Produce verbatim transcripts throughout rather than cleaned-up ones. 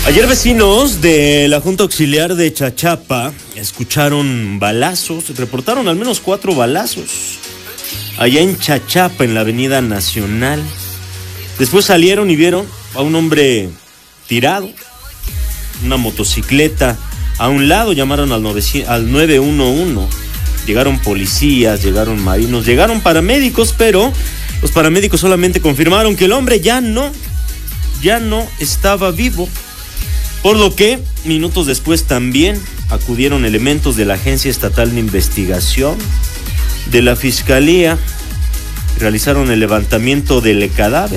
Ayer vecinos de la Junta Auxiliar de Chachapa escucharon balazos, reportaron al menos cuatro balazos allá en Chachapa, en la Avenida Nacional. Después salieron y vieron a un hombre tirado, una motocicleta a un lado. Llamaron al nueve uno uno. Llegaron policías, llegaron marinos, llegaron paramédicos, pero los paramédicos solamente confirmaron que el hombre ya no, ya no estaba vivo. Por lo que, minutos después también acudieron elementos de la Agencia Estatal de Investigación, de la Fiscalía, realizaron el levantamiento del cadáver.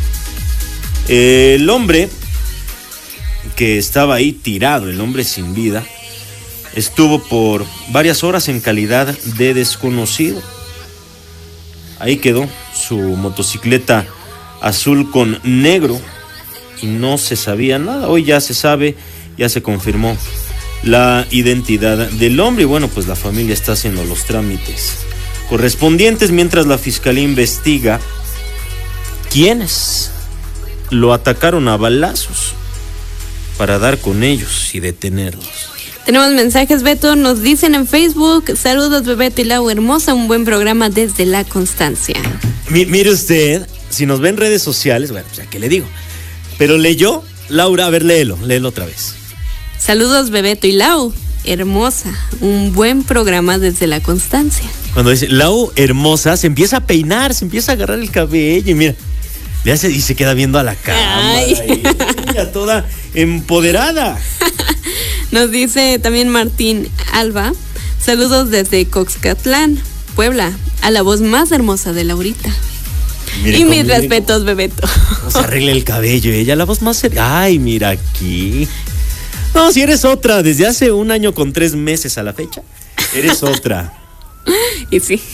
El hombre que estaba ahí tirado, el hombre sin vida, estuvo por varias horas en calidad de desconocido. Ahí quedó su motocicleta azul con negro y no se sabía nada. Hoy ya se sabe, ya se confirmó la identidad del hombre y bueno, pues la familia está haciendo los trámites correspondientes mientras la fiscalía investiga quiénes lo atacaron a balazos para dar con ellos y detenerlos. Tenemos mensajes, Beto, nos dicen en Facebook: saludos, Bebeto y Lau, hermosa, un buen programa desde La Constancia. Mi, mire usted, si nos ve en redes sociales, bueno, ya que le digo, pero leyó, Laura, a ver, léelo, léelo otra vez. Saludos, Bebeto y Lau, hermosa, un buen programa desde La Constancia. Cuando dice Lau, hermosa, se empieza a peinar, se empieza a agarrar el cabello y mira, le hace y se queda viendo a la cámara. Ella toda empoderada. Nos dice también Martín Alba: saludos desde Coxcatlán, Puebla, a la voz más hermosa de Laurita. Mire y mis respetos, Bebeto. No se arregle el cabello, ella la voz más... Ay, mira aquí. No, si eres otra, desde hace un año con tres meses a la fecha, eres otra. Y sí.